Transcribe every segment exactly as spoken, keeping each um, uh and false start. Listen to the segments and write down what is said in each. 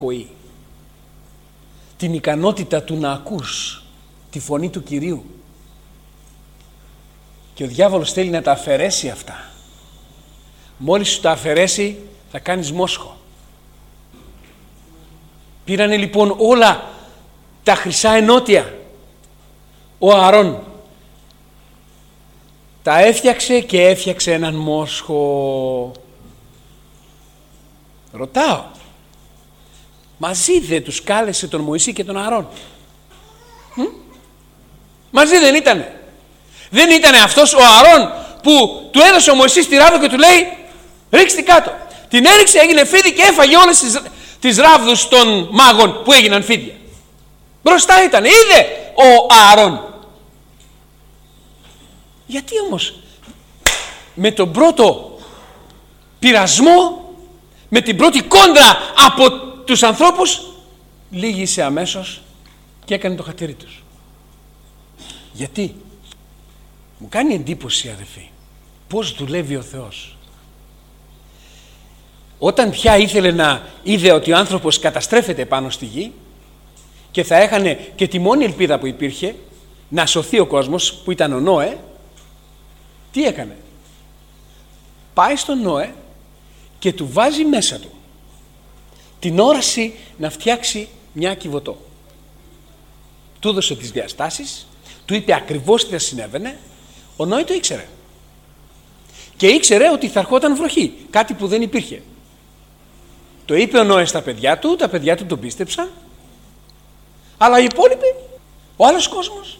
ακοή. Την ικανότητα του να ακούς τη φωνή του Κυρίου. Και ο διάβολος θέλει να τα αφαιρέσει αυτά. Μόλις σου τα αφαιρέσει θα κάνεις μόσχο. Πήρανε λοιπόν όλα τα χρυσά ενότια. Ο Ααρών τα έφτιαξε και έφτιαξε έναν μόσχο. Ρωτάω, μαζί δεν τους κάλεσε τον Μωυσή και τον Ααρών? Μ? Μαζί δεν ήτανε? Δεν ήτανε αυτός ο Ααρών που του έδωσε ο Μωυσής τη ράβδο και του λέει ρίξτε κάτω? Την έριξε, έγινε φίδι και έφαγε όλες τις, τις ράβδους των μάγων που έγιναν φίδια. Μπροστά ήταν, είδε ο Ααρών. Γιατί όμως με τον πρώτο πειρασμό, με την πρώτη κόντρα από τους ανθρώπους, λύγησε αμέσως και έκανε το χατήρι τους? Γιατί? Μου κάνει εντύπωση, αδελφοί, πώς δουλεύει ο Θεός. Όταν πια ήθελε να είδε ότι ο άνθρωπος καταστρέφεται πάνω στη γη και θα έχανε και τη μόνη ελπίδα που υπήρχε να σωθεί ο κόσμος, που ήταν ο Νόε, τι έκανε? Πάει στον Νόε και του βάζει μέσα του την όραση να φτιάξει μια κυβωτό. Του έδωσε τις διαστάσεις, του είπε ακριβώς τι θα συνέβαινε. Ο Νόε το ήξερε. Και ήξερε ότι θα ερχόταν βροχή, κάτι που δεν υπήρχε. Το είπε ο Νόε στα παιδιά του, τα παιδιά του τον πίστεψαν. Αλλά οι υπόλοιποι, ο άλλος κόσμος,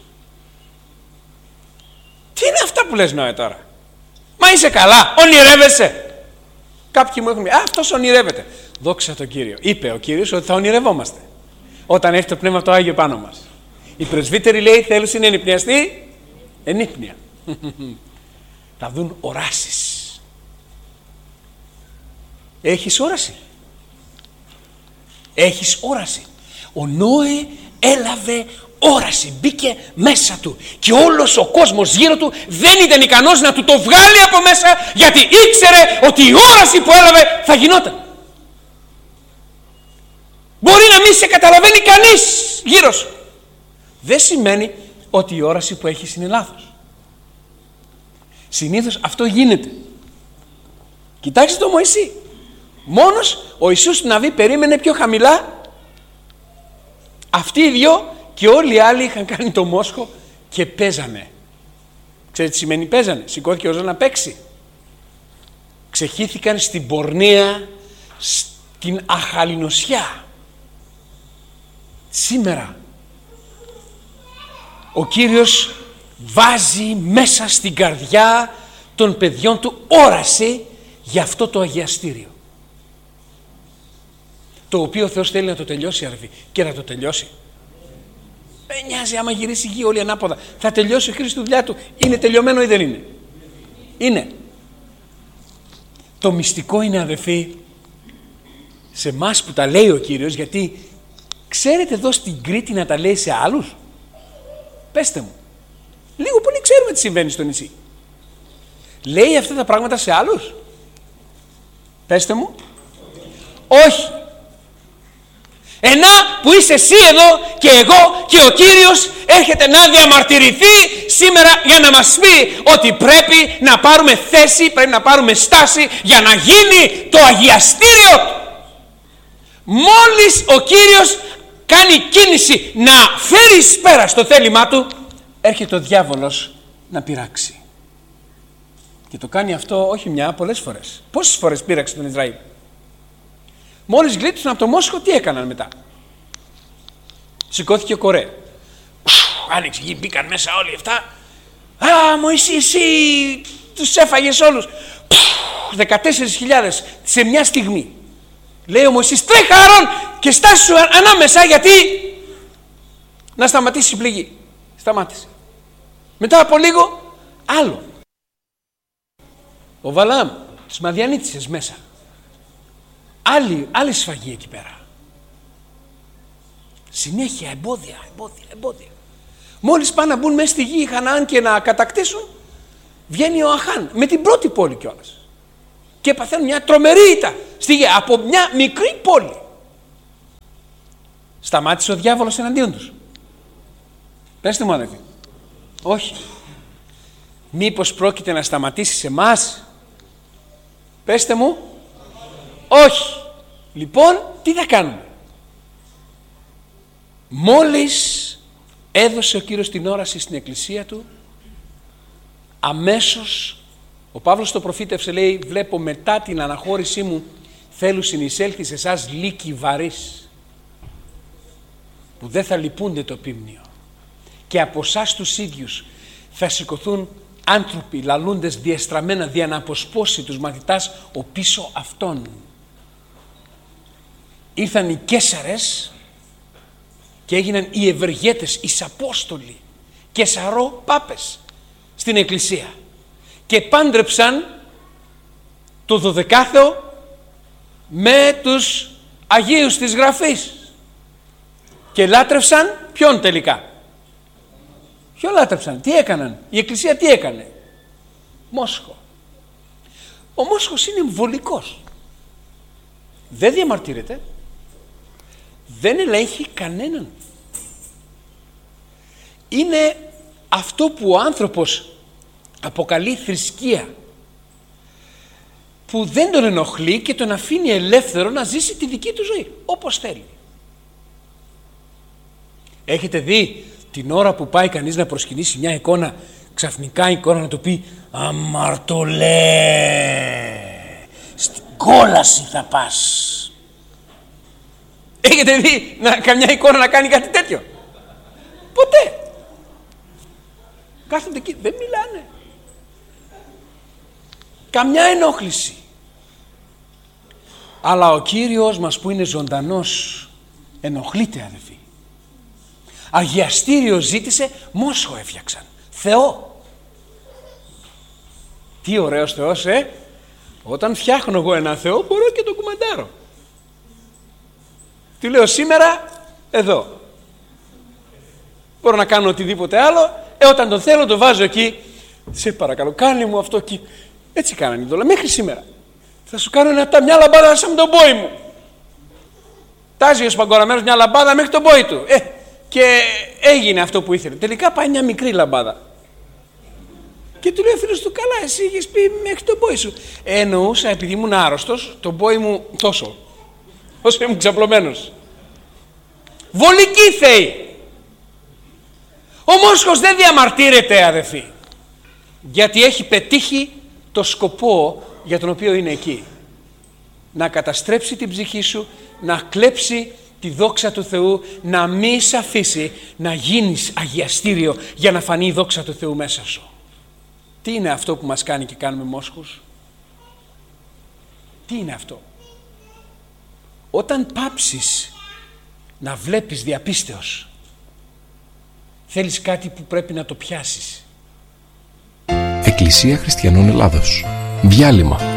τι είναι αυτά που λες, Νόε, τώρα? Μα είσαι καλά, ονειρεύεσαι? Κάποιοι μου έχουν πει, α, αυτός ονειρεύεται. Δόξα τον Κύριο. Είπε ο Κύριος ότι θα ονειρευόμαστε όταν έρθει το Πνεύμα το Άγιο πάνω μας. Οι πρεσβύτεροι, λέει, θέλουν να ενυπνιαστεί ενύπνια. Θα δουν οράσεις. Έχεις όραση? Έχεις όραση? Ο Νόε έλαβε όραση, μπήκε μέσα του και όλος ο κόσμος γύρω του δεν ήταν ικανός να του το βγάλει από μέσα, γιατί ήξερε ότι η όραση που έλαβε θα γινόταν. Μπορεί να μην σε καταλαβαίνει κανείς γύρω σου. Δεν σημαίνει ότι η όραση που έχεις είναι λάθος. Συνήθως αυτό γίνεται. Κοιτάξτε το Μωυσή. Μόνος ο Ιησούς του Ναβί περίμενε πιο χαμηλά. Αυτοί οι δυο και όλοι οι άλλοι είχαν κάνει το μόσχο και παίζανε. Ξέρετε τι σημαίνει παίζανε? Σηκώθηκε ο ζώος να παίξει. Ξεχύθηκαν στην πορνεία, στην αχαλινοσιά. Σήμερα ο Κύριος βάζει μέσα στην καρδιά των παιδιών του όραση για αυτό το αγιαστήριο, το οποίο ο Θεός θέλει να το τελειώσει, αρφή, και να το τελειώσει. Δεν νοιάζει άμα γυρίσει η γη όλη ανάποδα. Θα τελειώσει ο Χριστός τη δουλειά του. Είναι τελειωμένο ή δεν είναι? Είναι. Το μυστικό είναι, αδελφοί, σε εμάς που τα λέει ο Κύριος, γιατί ξέρετε εδώ στην Κρήτη να τα λέει σε άλλους? Πέστε μου. Λίγο πολύ ξέρουμε τι συμβαίνει στο νησί. Λέει αυτά τα πράγματα σε άλλους? Πέστε μου. Όχι. Ενά που είσαι εσύ εδώ και εγώ και ο Κύριος έρχεται να διαμαρτυρηθεί σήμερα για να μας πει ότι πρέπει να πάρουμε θέση, πρέπει να πάρουμε στάση για να γίνει το αγιαστήριο του. Μόλις ο Κύριος κάνει κίνηση να φέρει εις πέρα στο θέλημά του, έρχεται ο διάβολος να πειράξει. Και το κάνει αυτό όχι μια, πολλές φορές. Πόσες φορές πείραξε τον Ισραήλ? Μόλις γλίτωσαν από το μόσχο, τι έκαναν μετά? Σηκώθηκε ο Κορέ. Άνοιξε γη, μπήκαν μέσα όλοι αυτά. Α, Μωυσή, εσύ τους έφαγες όλους. δεκατέσσερις χιλιάδες σε μια στιγμή. Λέει ο Μωυσής, τρέχα Ααρών και στάσου ανάμεσα, γιατί να σταματήσει η πληγή. Σταμάτησε. Μετά από λίγο, άλλο. Ο Βαλάμ τους Μαδιανίτησες μέσα. Άλλη, άλλη σφαγή εκεί πέρα. Συνέχεια εμπόδια, εμπόδια, εμπόδια. Μόλις πάνε να μπουν μέσα στη γη Χαναάν και να κατακτήσουν, βγαίνει ο Αχάν με την πρώτη πόλη κιόλας. Και παθαίνουν μια τρομερή ήττα στη γη από μια μικρή πόλη. Σταμάτησε ο διάβολος εναντίον τους? Πέστε μου, αδελφοί. Όχι. Μήπως πρόκειται να σταματήσει σε εμάς? Πέστε μου. Όχι. Λοιπόν, τι θα κάνουμε? Μόλις έδωσε ο Κύριος την όραση στην εκκλησία του, αμέσως ο Παύλος το προφήτευσε, λέει, βλέπω μετά την αναχώρησή μου θέλουν συνεισέλθει σε εσάς λύκοι βαρύς που δεν θα λυπούνται το πίμνιο, και από εσάς τους ίδιους θα σηκωθούν άνθρωποι λαλούντες διεστραμμένα δια να αποσπώσει τους μαθητάς ο πίσω αυτών. Ήρθαν οι Καίσαρες και έγιναν οι ευεργέτες, οι Απόστολοι, Καισαρό πάπες στην εκκλησία, και πάντρεψαν το δωδεκάθεο με τους Αγίους της Γραφής και λάτρευσαν ποιον τελικά? Ποιο λάτρεψαν? Τι έκαναν? Η εκκλησία τι έκανε? Μόσχο. Ο Μόσχος είναι εμβολικός. Δεν διαμαρτύρεται. Δεν ελέγχει κανέναν. Είναι αυτό που ο άνθρωπος αποκαλεί θρησκεία, που δεν τον ενοχλεί και τον αφήνει ελεύθερο να ζήσει τη δική του ζωή όπως θέλει. Έχετε δει την ώρα που πάει κανείς να προσκυνήσει μια εικόνα, ξαφνικά η εικόνα να το πει αμαρτωλέ, στην κόλαση θα πας? Έχετε δει να, καμιά εικόνα να κάνει κάτι τέτοιο? Ποτέ. Κάθονται εκεί, δεν μιλάνε. Καμιά ενόχληση. Αλλά ο Κύριος μας που είναι ζωντανός ενοχλείται, αδελφοί. Αγιαστήριο ζήτησε, Μόσχο έφτιαξαν. Θεό. Τι ωραίος Θεός, ε! Όταν φτιάχνω εγώ ένα Θεό μπορώ και το κουμαντάρω. Τι λέω σήμερα, εδώ. Μπορώ να κάνω οτιδήποτε άλλο. Ε, όταν τον θέλω το βάζω εκεί. Σε παρακαλώ, κάνε μου αυτό εκεί. Έτσι κάνανε οι δόλα μέχρι σήμερα. Θα σου κάνω ένα τα μια λαμπάδα σαν τον πόη μου. Τάζει ο σπαγκοραμένος μια λαμπάδα μέχρι τον πόη του. Ε, και έγινε αυτό που ήθελε. Τελικά πάει μια μικρή λαμπάδα. Και του λέει ο φίλος του, καλά, εσύ είχες πει μέχρι τον πόη σου. Ε, εννοούσα, επειδή ήμουν άρρωστος, τον πόη μου τόσο. Όσο ήμουν ξαπλωμένος. Βολική θεή. Ο Μόσχος δεν διαμαρτύρεται, αδελφοί, γιατί έχει πετύχει το σκοπό για τον οποίο είναι εκεί. Να καταστρέψει την ψυχή σου, να κλέψει τη δόξα του Θεού, να μη σε αφήσει να γίνεις αγιαστήριο για να φανεί η δόξα του Θεού μέσα σου. Τι είναι αυτό που μας κάνει και κάνουμε μόσχους? Τι είναι αυτό? Όταν πάψεις να βλέπεις διαπίστεως, θέλεις κάτι που πρέπει να το πιάσεις. Εκκλησία Χριστιανών Ελλάδος. Διάλειμμα.